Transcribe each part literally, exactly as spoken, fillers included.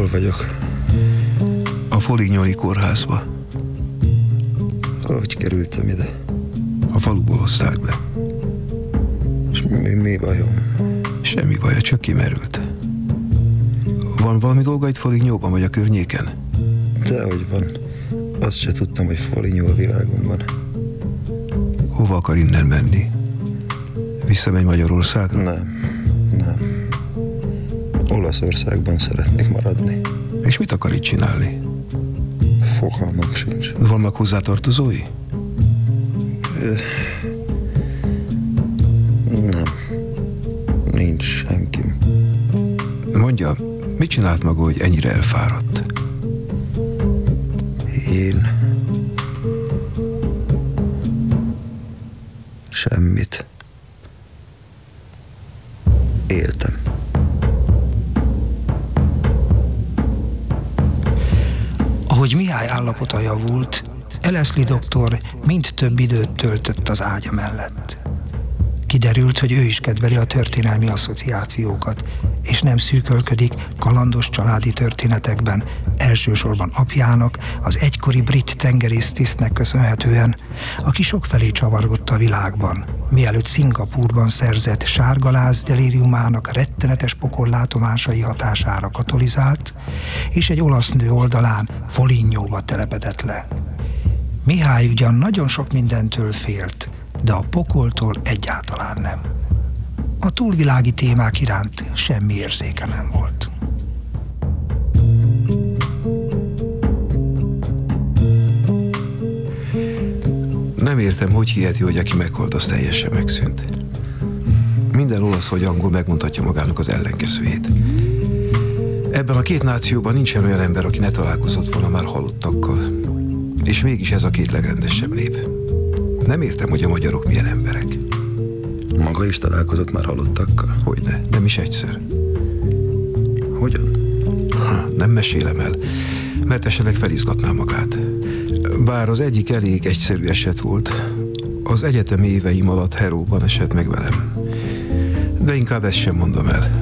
vagyok? A Folignoli kórházba. Hogy kerültem ide? A faluból hozták be. És mi, mi bajom? Semmi baja, csak kimerült. Van valami dolga itt Folignóban, vagy a környéken? Dehogy van. Azt se tudtam, hogy Foligno a világon van. Hova akar innen menni? Visszamegy Magyarországra? Nem, nem. Olaszországban szeretnék maradni. És mit akar itt csinálni? Fogalmam sincs. Vannak hozzátartozói? Nem. Nincs senkim. Mondja, mit csinált maga, hogy ennyire elfáradt? Én... Semmit. Éltem. Ahogy Mihály állapota javult, Eleszli doktor mind több időt töltött az ágya mellett. Kiderült, hogy ő is kedveli a történelmi asszociációkat, és nem szűkölködik kalandos családi történetekben, elsősorban apjának, az egykori brit tengerésztisztnek köszönhetően, aki sokfelé csavargott a világban, mielőtt Szingapúrban szerzett sárgaláz delíriumának rettenetes pokollátomásai hatására katolizált, és egy olasz nő oldalán Folignóba telepedett le. Mihály ugyan nagyon sok mindentől félt, de a pokoltól egyáltalán nem. A túlvilági témák iránt semmi érzéke nem volt. Nem értem, hogy hiheti, hogy aki meghalt, az teljesen megszűnt. Minden olasz vagy angol megmondhatja magának az ellenkezőjét. Ebben a két nációban nincsen olyan ember, aki ne találkozott volna már halottakkal. És mégis ez a két legrendesebb nép. Nem értem, hogy a magyarok milyen emberek. Maga is találkozott már halottakkal? Hogyne, nem is egyszer. Hogyan? Ha, nem mesélem el, mert esetleg felizgatná magát. Bár az egyik elég egyszerű eset volt, az egyetemi éveim alatt Heróban esett meg velem. De inkább ezt sem mondom el.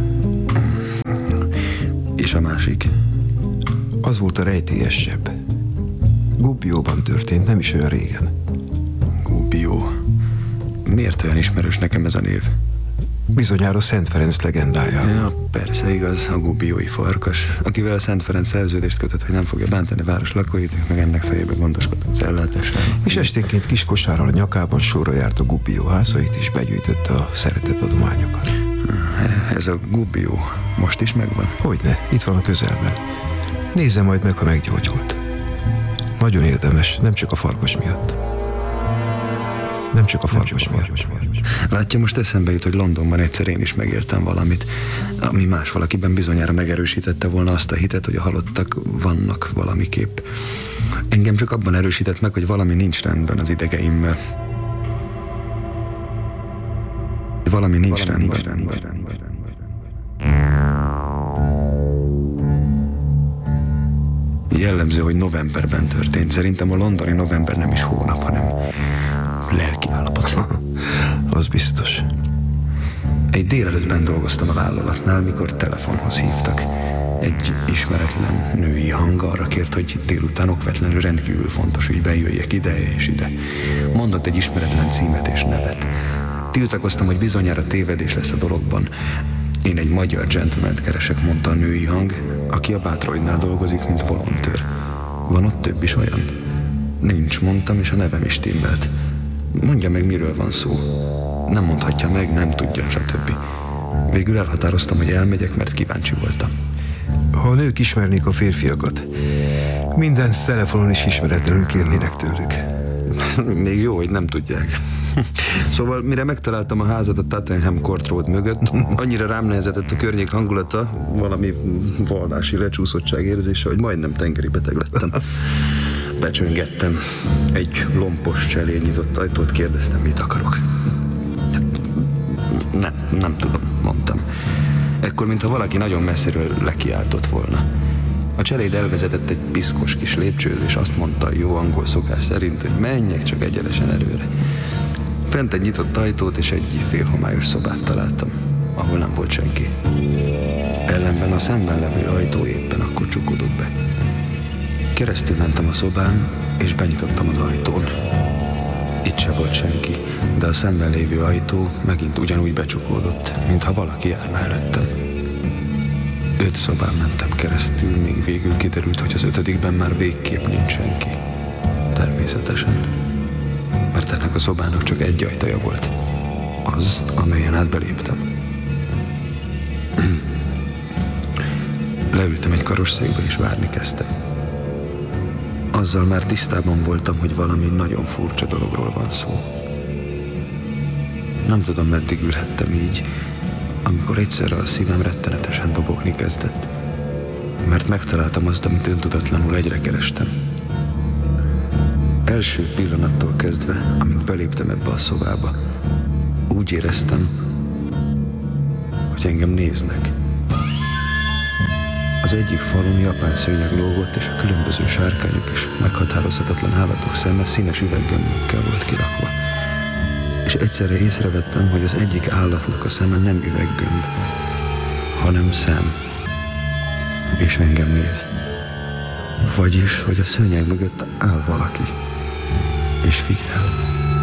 És a másik? Az volt a rejtélyesebb. Gubbióban történt, nem is olyan régen. Gubbio. Miért olyan ismerős nekem ez a név? Bizonyára Szent Ferenc legendája. Ja, persze igaz, a gubbiói farkas, akivel Szent Ferenc szerződést kötött, hogy nem fogja bántani a város lakóit, meg ennek fejébe gondoskodnak az ellátására. És esténként kis kosárral a nyakában sorra járt a Gubbió házait, és begyűjtötte a szeretett adományokat. Ez a Gubbio most is megvan? Hogyne, itt van a közelben. Nézze majd meg, ha meggyógyult. Nagyon érdemes, nem csak a farkas miatt. Nem csak a farkas miatt. Látja, most eszembe jut, hogy Londonban egyszer én is megéltem valamit, ami más valakiben bizonyára megerősítette volna azt a hitet, hogy a halottak vannak valamiképp. Engem csak abban erősített meg, hogy valami nincs rendben az idegeimmel. Valami nincs valami rendben. rendben, rendben, rendben. Jellemző, hogy novemberben történt. Szerintem a londoni november nem is hónap, hanem lelkiállapot. Az biztos. Egy délelőttben dolgoztam a vállalatnál, mikor telefonhoz hívtak. Egy ismeretlen női hang arra kért, hogy délután okvetlenül rendkívül fontos ügyben jöjjek ide és ide. Mondott egy ismeretlen címet és nevet. Tiltakoztam, hogy bizonyára tévedés lesz a dologban. Én egy magyar gentlemant keresek, mondta a női hang, aki a Bátroidnál dolgozik, mint volontőr. Van ott több is olyan? Nincs, mondtam, és a nevem is timmelt. Mondja meg, miről van szó. Nem mondhatja meg, nem tudja, stb. Végül elhatároztam, hogy elmegyek, mert kíváncsi voltam. Ha a nők ismernék a férfiakat, minden telefonon is ismeretlenül kérnének tőlük. Még jó, hogy nem tudják. Szóval, mire megtaláltam a házat a Tottenham Court Road mögött, annyira rám nehezedett a környék hangulata, valami vallási lecsúszottság érzése, hogy majdnem tengeri beteg lettem. Becsöngettem. Egy lompos cseléd nyitott ajtót, kérdeztem, mit akarok. Nem, nem tudom, mondtam. Ekkor, mintha valaki nagyon messziről lekiáltott volna. A cseléd elvezetett egy piszkos kis lépcsőhöz, és azt mondta jó angol szokás szerint, hogy menjek csak egyenesen előre. Fent egy nyitott ajtót és egy félhomályos szobát találtam, ahol nem volt senki. Ellenben a szemben levő ajtó éppen akkor csukódott be. Keresztül mentem a szobán, és benyitottam az ajtón. Itt se volt senki, de a szemben lévő ajtó megint ugyanúgy becsukódott, mintha valaki járna előttem. Öt szobán mentem keresztül, míg végül kiderült, hogy az ötödikben már végképp nincs senki. Természetesen, mert ennek a szobának csak egy ajtaja volt. Az, amelyen át beléptem. Leültem egy karosszékbe, és várni kezdtem. Azzal már tisztában voltam, hogy valami nagyon furcsa dologról van szó. Nem tudom, meddig ülhettem így, amikor egyszerre a szívem rettenetesen dobogni kezdett, mert megtaláltam azt, amit öntudatlanul egyre kerestem. Első pillanattól kezdve, amint beléptem ebbe a szobába, úgy éreztem, hogy engem néznek. Az egyik falon japán szőnyeg lógott, és a különböző sárkányok és meghatározhatatlan állatok szeme színes üveggömbökkel volt kirakva. És egyszerre észrevettem, hogy az egyik állatnak a szeme nem üveggömb, hanem szem. És engem néz. Vagyis, hogy a szőnyeg mögött áll valaki, és figyel.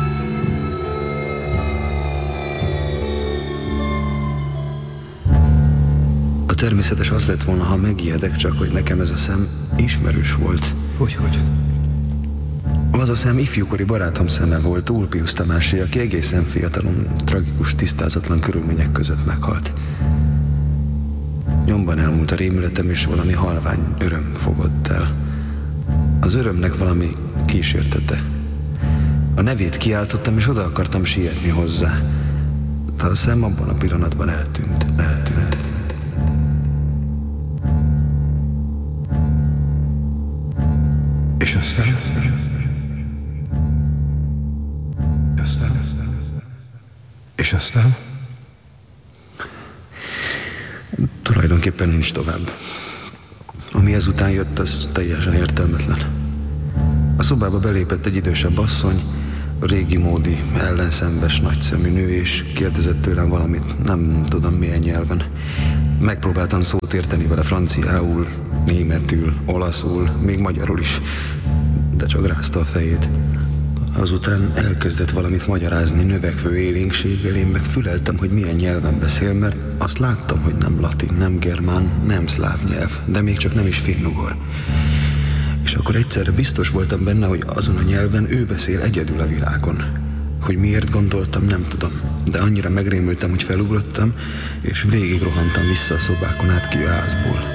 A természetes az lett volna, ha megijedek, csak hogy nekem ez a szem ismerős volt. Hogy-hogy? Az a szem ifjúkori barátom szeme volt, Ulpius Tamási, aki egészen fiatalon, tragikus, tisztázatlan körülmények között meghalt. Nyomban elmúlt a rémületem, és valami halvány öröm fogott el. Az örömnek valami kísértete. A nevét kiáltottam, és oda akartam sietni hozzá. De a szem abban a pillanatban eltűnt. Eltűnt. És aztán... És aztán? Tulajdonképpen nincs tovább. Ami ezután jött, az teljesen értelmetlen. A szobába belépett egy idősebb asszony, régi módi, ellenszembes, nagyszemű nő, és kérdezett tőlem valamit, nem tudom milyen nyelven. Megpróbáltam szót érteni vele franciául, németül, olaszul, még magyarul is, de csak rázta a fejét. Azután elkezdett valamit magyarázni növekvő élénkséggel, én meg füleltem, hogy milyen nyelven beszél, mert azt láttam, hogy nem latin, nem germán, nem szláv nyelv, de még csak nem is finnugor. És akkor egyszerre biztos voltam benne, hogy azon a nyelven ő beszél egyedül a világon. Hogy miért gondoltam, nem tudom, de annyira megrémültem, hogy felugrottam, és végig rohantam vissza a szobákon át ki a házból.